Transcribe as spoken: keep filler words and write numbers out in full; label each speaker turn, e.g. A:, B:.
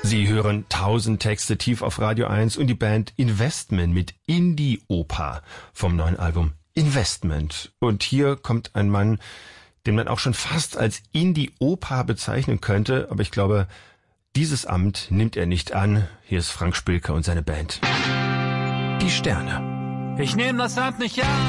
A: Sie hören tausend Texte tief auf Radio eins und die Band Investment mit Indie-Oper vom neuen Album Investment. Und hier kommt ein Mann, den man auch schon fast als Indie-Oper bezeichnen könnte, aber ich glaube, dieses Amt nimmt er nicht an. Hier ist Frank Spilker und seine Band. Die Sterne.
B: Ich nehm das Amt nicht an.